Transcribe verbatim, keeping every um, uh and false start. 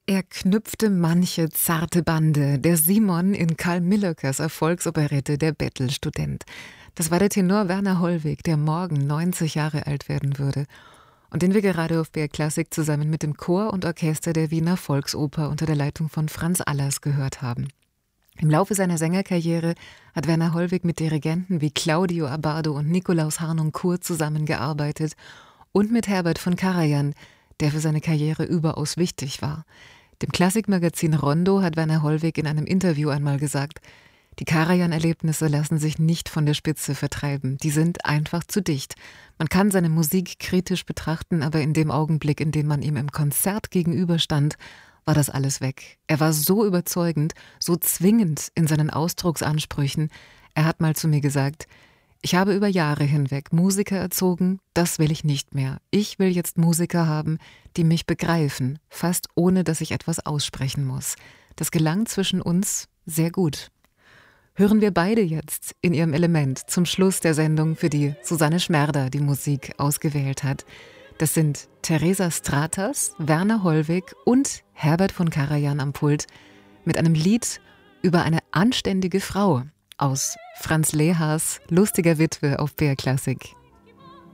Er knüpfte manche zarte Bande, der Simon in Karl Millöckers Erfolgsoperette Der Bettelstudent. Das war der Tenor Werner Hollweg, der morgen neunzig Jahre alt werden würde und den wir gerade auf B R Klassik zusammen mit dem Chor und Orchester der Wiener Volksoper unter der Leitung von Franz Allers gehört haben. Im Laufe seiner Sängerkarriere hat Werner Hollweg mit Dirigenten wie Claudio Abbado und Nikolaus Harnoncourt zusammengearbeitet und mit Herbert von Karajan, der für seine Karriere überaus wichtig war. Dem Klassikmagazin Rondo hat Werner Hollweg in einem Interview einmal gesagt, die Karajan-Erlebnisse lassen sich nicht von der Spitze vertreiben. Die sind einfach zu dicht. Man kann seine Musik kritisch betrachten, aber in dem Augenblick, in dem man ihm im Konzert gegenüberstand, war das alles weg. Er war so überzeugend, so zwingend in seinen Ausdrucksansprüchen. Er hat mal zu mir gesagt, ich habe über Jahre hinweg Musiker erzogen, das will ich nicht mehr. Ich will jetzt Musiker haben, die mich begreifen, fast ohne, dass ich etwas aussprechen muss. Das gelang zwischen uns sehr gut. Hören wir beide jetzt in ihrem Element zum Schluss der Sendung, für die Susanne Schmerder die Musik ausgewählt hat. Das sind Teresa Stratas, Werner Hollweg und Herbert von Karajan am Pult mit einem Lied über eine anständige Frau aus Franz Lehars Lustiger Witwe auf B R Klassik.